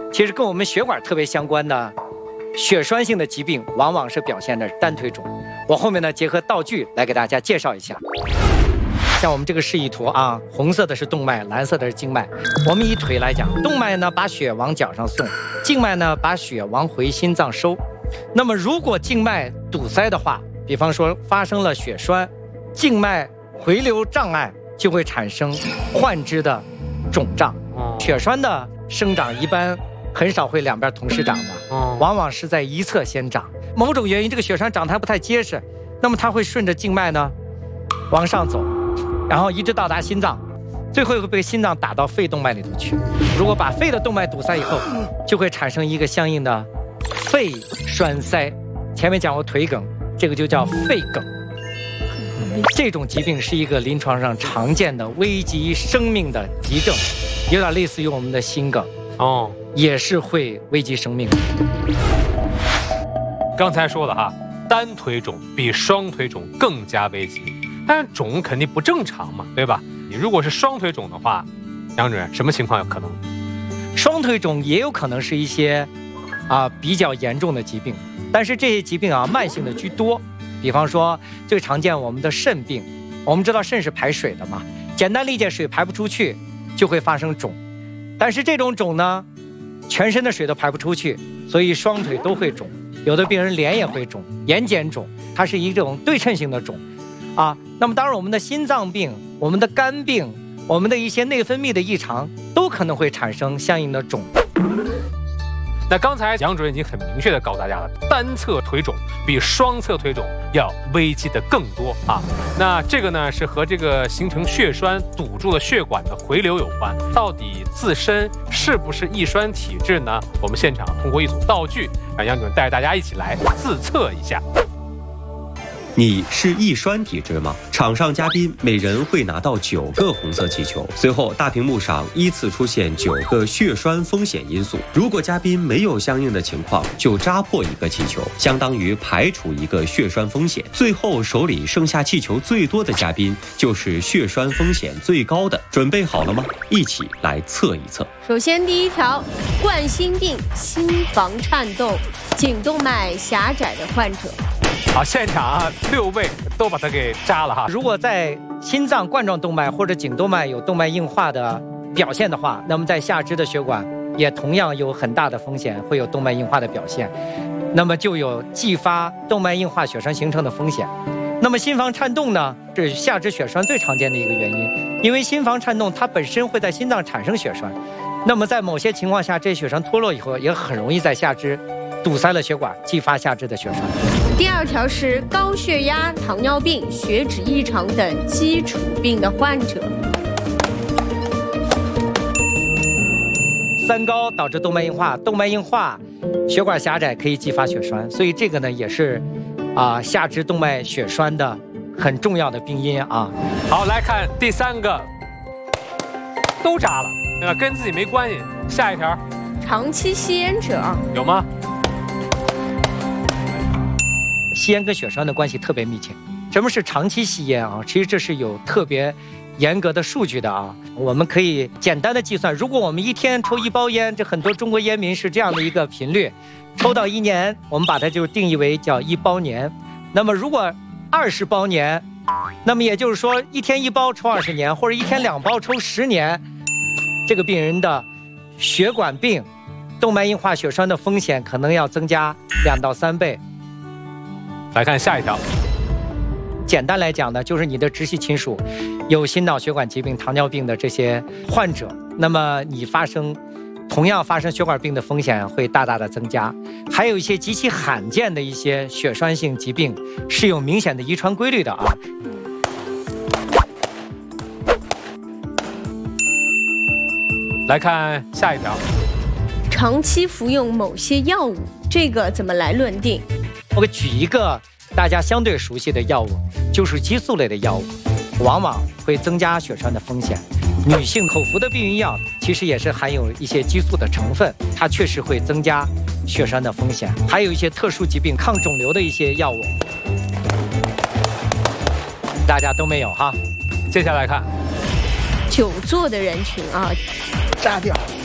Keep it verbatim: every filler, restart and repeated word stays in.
其实跟我们血管特别相关的血栓性的疾病，往往是表现着单腿肿。我后面呢结合道具来给大家介绍一下。像我们这个示意图啊，红色的是动脉，蓝色的是静脉。我们以腿来讲，动脉呢把血往脚上送，静脉呢把血往回心脏收。那么如果静脉堵塞的话，比方说发生了血栓，静脉回流障碍，就会产生患肢的肿胀。血栓的生长一般很少会两边同时长的，往往是在一侧先长。某种原因，这个血栓长得还不太结实，那么它会顺着静脉呢往上走，然后一直到达心脏，最后会被心脏打到肺动脉里头去。如果把肺的动脉堵塞以后，就会产生一个相应的肺栓塞。前面讲过腿梗，这个就叫肺梗。这种疾病是一个临床上常见的危及生命的急症，有点类似于我们的心梗哦，也是会危及生命的。 刚才说了哈，单腿肿比双腿肿更加危急，但肿肯定不正常嘛，对吧？你如果是双腿肿的话，杨主任什么情况有可能？ 双腿肿也有可能是一些啊比较严重的疾病，但是这些疾病啊慢性的居多。比方说最常见我们的肾病，我们知道肾是排水的嘛，简单理解，水排不出去就会发生肿，但是这种肿呢，全身的水都排不出去，所以双腿都会肿，有的病人脸也会肿，眼睑肿，它是一种对称性的肿啊。那么当然我们的心脏病、我们的肝病、我们的一些内分泌的异常都可能会产生相应的肿。 那刚才杨主任已经很明确的告诉大家了，单侧腿肿比双侧腿肿要危及的更多啊。那这个呢是和这个形成血栓堵住了血管的回流有关。到底自身是不是易栓体质呢？我们现场通过一组道具，让杨主任带着大家一起来自测一下。 你是易栓体质吗？场上嘉宾每人会拿到九个红色气球，随后大屏幕上依次出现九个血栓风险因素。如果嘉宾没有相应的情况，就扎破一个气球，相当于排除一个血栓风险。最后手里剩下气球最多的嘉宾就是血栓风险最高的。准备好了吗？一起来测一测。 首先第一条，冠心病、心房颤动、颈动脉狭窄的患者。 好，现场啊，六位都把它给扎了哈。 如果在心脏冠状动脉或者颈动脉有动脉硬化的表现的话，那么在下肢的血管也同样有很大的风险会有动脉硬化的表现，那么就有继发动脉硬化血栓形成的风险。那么心房颤动呢，是下肢血栓最常见的一个原因，因为心房颤动它本身会在心脏产生血栓，那么在某些情况下，这血栓脱落以后，也很容易在下肢堵塞了血管，继发下肢的血栓。 第二条是高血压、糖尿病、血脂异常等基础病的患者。 三高导致动脉硬化，动脉硬化，血管狭窄可以继发血栓，所以这个呢也是啊、呃、下肢动脉血栓的很重要的病因啊。 好，来看第三个，都扎了，对吧？跟自己没关系。下一条， 长期吸烟者有吗？ 吸烟跟血栓的关系特别密切。什么是长期吸烟啊？其实这是有特别严格的数据的啊。我们可以简单的计算，如果我们一天抽一包烟，这很多中国烟民是这样的一个频率，抽到一年，我们把它就定义为叫一包年。那么如果二十包年，那么也就是说一天一包抽二十年，或者一天两包抽十年，这个病人的血管病、动脉硬化血栓的风险可能要增加两到三倍。 来看下一条， 简单来讲呢，就是你的直系亲属有心脑血管疾病、糖尿病的这些患者，那么你发生同样发生血管病的风险会大大的增加。还有一些极其罕见的一些血栓性疾病是有明显的遗传规律的啊。 来看下一条， 长期服用某些药物，这个怎么来论定？ 我给举一个大家相对熟悉的药物，就是激素类的药物，往往会增加血栓的风险。女性口服的避孕药其实也是含有一些激素的成分，它确实会增加血栓的风险。还有一些特殊疾病、抗肿瘤的一些药物，大家都没有哈。 接下来看久坐的人群啊， 扎掉。